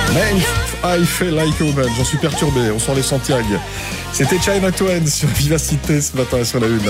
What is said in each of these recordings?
Man, I feel like a woman. J'en suis perturbé, on sent les Santiago. C'était China Twain sur Vivacité ce matin sur la une.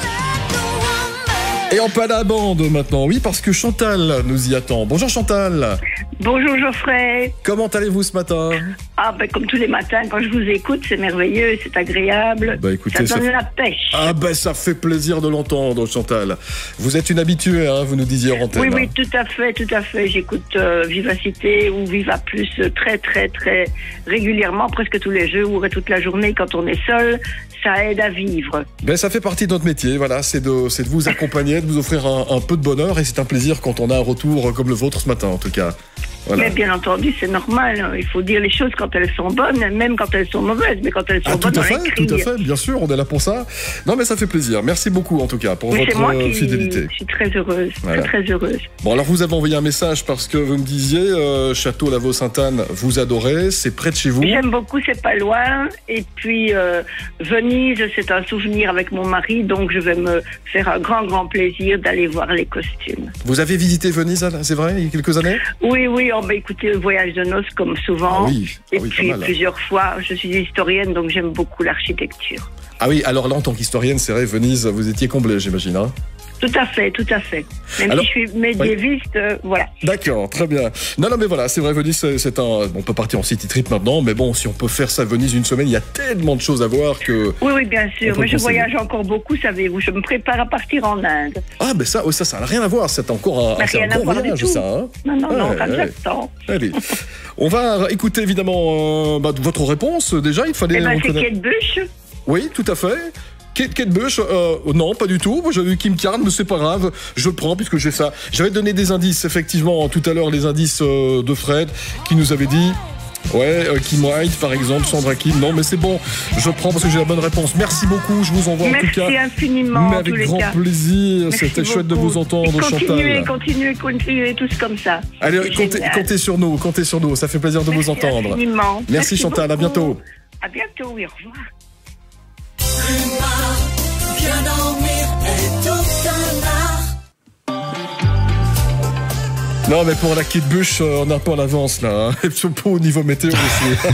Et en pas la bande maintenant, oui, parce que Chantal nous y attend. Bonjour Chantal. Bonjour Geoffrey. Comment allez-vous ce matin ? Comme tous les matins, quand je vous écoute, c'est merveilleux, c'est agréable. Écoutez, ça donne la pêche. Ça fait plaisir de l'entendre, Chantal. Vous êtes une habituée, hein, vous nous disiez en antenne. Oui, tout à fait. J'écoute Vivacité ou Viva Plus très, très, très régulièrement, presque tous les jours et toute la journée quand on est seul. Ça aide à vivre. Ça fait partie de notre métier, voilà, c'est de vous accompagner, de vous offrir un peu de bonheur, et c'est un plaisir quand on a un retour comme le vôtre ce matin, en tout cas. Voilà. Mais bien entendu, c'est normal. Il faut dire les choses quand elles sont bonnes, même quand elles sont mauvaises. Mais quand elles sont bonnes, tout à fait, bien sûr, on est là pour ça. Non, mais ça fait plaisir. Merci beaucoup, en tout cas, pour votre fidélité. Je suis très heureuse, très heureuse. Bon, alors vous avez envoyé un message parce que vous me disiez, Château Lavaux-Sainte-Anne, vous adorez, c'est près de chez vous. J'aime beaucoup, c'est pas loin. Et puis, Venise, c'est un souvenir avec mon mari, donc je vais me faire un grand plaisir d'aller voir les costumes. Vous avez visité Venise, c'est vrai, il y a quelques années ? Oui. Écoutez, le voyage de noces comme souvent. Et puis plusieurs fois, je suis historienne, donc j'aime beaucoup l'architecture. Ah oui, alors là, en tant qu'historienne, c'est vrai, Venise, vous étiez comblée, j'imagine, hein ? Tout à fait. Même si je suis médiéviste, voilà. D'accord, très bien. Non, mais voilà, c'est vrai, Venise, c'est on peut partir en city trip maintenant, mais bon, si on peut faire ça Venise une semaine, il y a tellement de choses à voir que... Oui, bien sûr. Mais je voyage encore beaucoup, savez-vous. Je me prépare à partir en Inde. Ça n'a rien à voir. C'est encore un gros voyage, ça. Hein. Non, pas exactement. Allez. On va écouter évidemment votre réponse. Déjà, il fallait... c'est Kate Bush. Oui, tout à fait. Kate Bush, non, pas du tout. Moi, j'avais eu Kim Carnes, mais c'est pas grave. Je le prends puisque j'ai ça. J'avais donné des indices, effectivement, tout à l'heure, les indices de Fred, qui nous avait dit... Kim White, par exemple, Sandra Kim. Non, mais c'est bon. Je prends parce que j'ai la bonne réponse. Merci beaucoup. Je vous envoie en tout cas. Merci infiniment. Mais avec grand plaisir. C'était chouette de vous entendre, Chantal. Continuez tous comme ça. Allez, comptez sur nous. Ça fait plaisir de vous entendre. Infiniment. Merci Chantal. Beaucoup. À bientôt. À bientôt. Oui, au revoir. Bien dormir est tout un art. Non, mais pour la Kate Bush, on est un peu en avance là. Et surtout au niveau météo aussi.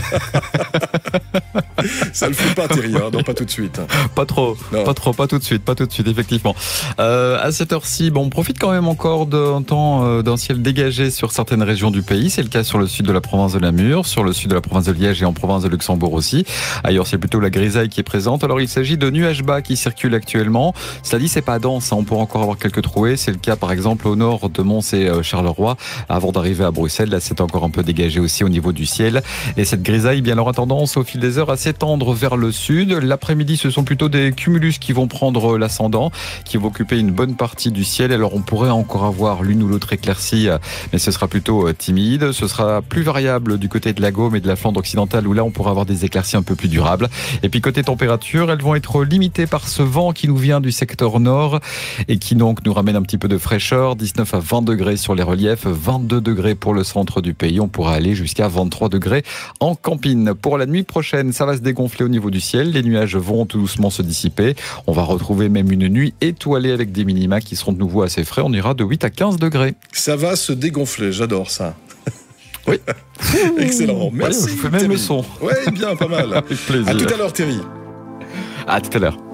Ça le fait pas, Thierry, hein. Non, pas tout de suite. Pas tout de suite, effectivement. À cette heure-ci, on profite quand même encore d'un temps, d'un ciel dégagé sur certaines régions du pays. C'est le cas sur le sud de la province de Namur, sur le sud de la province de Liège et en province de Luxembourg aussi. Ailleurs, c'est plutôt la grisaille qui est présente. Alors, il s'agit de nuages bas qui circulent actuellement. Cela dit, c'est pas dense, hein. On pourra encore avoir quelques trouées. C'est le cas, par exemple, au nord de Mons et Charleroi. Avant d'arriver à Bruxelles, là, c'est encore un peu dégagé aussi au niveau du ciel. Et cette grisaille, elle aura tendance au fil des heures à s'étendre vers le sud. L'après-midi, ce sont plutôt des cumulus qui vont prendre l'ascendant, qui vont occuper une bonne partie du ciel. Alors, on pourrait encore avoir l'une ou l'autre éclaircie, mais ce sera plutôt timide. Ce sera plus variable du côté de la Gaume et de la Flandre occidentale, où là, on pourra avoir des éclaircies un peu plus durables. Et puis, côté température, elles vont être limitées par ce vent qui nous vient du secteur nord et qui donc nous ramène un petit peu de fraîcheur. 19 à 20 degrés sur les reliefs, 22 degrés pour le centre du pays. On pourra aller jusqu'à 23 degrés en Campine. Pour la nuit prochaine, ça va se dégonfler au niveau du ciel. Les nuages vont tout doucement se dissiper. On va retrouver même une nuit étoilée avec des minima qui seront de nouveau assez frais. On ira de 8 à 15 degrés. Ça va se dégonfler, j'adore ça. Oui. Excellent. Merci. Je fais même le son. Oui, bien, pas mal. Avec plaisir. À tout à l'heure, Thierry. À tout à l'heure.